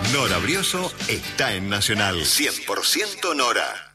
Nora Brioso está en Nacional 100% Nora.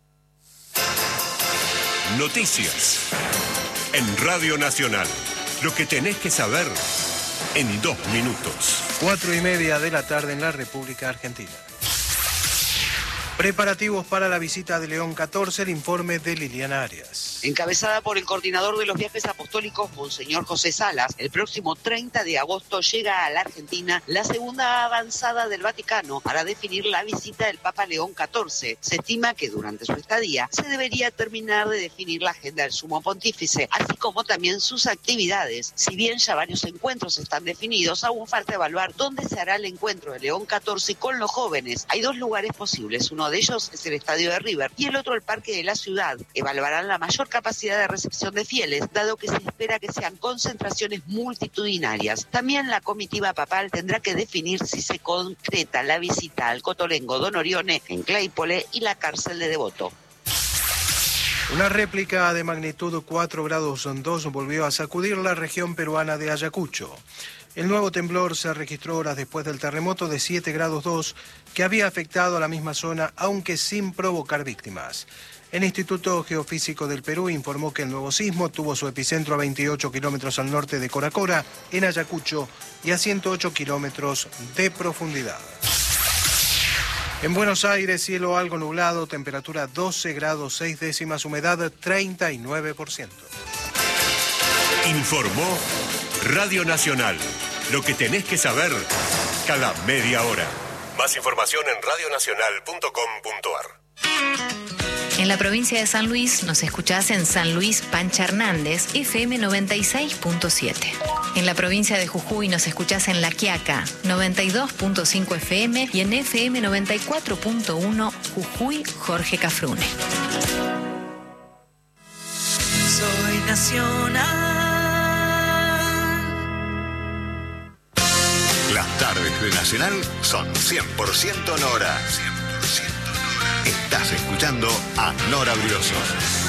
Noticias en Radio Nacional. Lo que tenés que saber en 2 minutos. 4:30 de la tarde en la República Argentina. Preparativos para la visita de León XIV, el informe de Liliana Arias. Encabezada por el coordinador de los viajes apostólicos, Monseñor José Salas, el próximo 30 de agosto llega a la Argentina la segunda avanzada del Vaticano para definir la visita del Papa León XIV. Se estima que durante su estadía se debería terminar de definir la agenda del Sumo Pontífice, así como también sus actividades. Si bien ya varios encuentros están definidos, aún falta evaluar dónde se hará el encuentro de León XIV con los jóvenes. Hay 2 lugares posibles, uno de ellos es el estadio de River y el otro el Parque de la Ciudad. Evaluarán la mayor capacidad de recepción de fieles, dado que se espera que sean concentraciones multitudinarias. También la comitiva papal tendrá que definir si se concreta la visita al Cotolengo Don Orione en Claypole y la cárcel de Devoto. Una réplica de magnitud 4 grados 2 volvió a sacudir la región peruana de Ayacucho. El nuevo temblor se registró horas después del terremoto de 7 grados 2 que había afectado a la misma zona, aunque sin provocar víctimas. El Instituto Geofísico del Perú informó que el nuevo sismo tuvo su epicentro a 28 kilómetros al norte de Coracora, en Ayacucho, y a 108 kilómetros de profundidad. En Buenos Aires, cielo algo nublado, temperatura 12 grados 6 décimas, humedad 39%. Informó Radio Nacional. Lo que tenés que saber cada media hora. Más información en radionacional.com.ar. En la provincia de San Luis nos escuchás en San Luis Pancha Hernández, FM 96.7. En la provincia de Jujuy nos escuchás en La Quiaca, 92.5 FM y en FM 94.1 Jujuy Jorge Cafrune. Soy nacional. Las tardes de Nacional son 100% Nora. 100% Nora. Estás escuchando a Nora Brioso.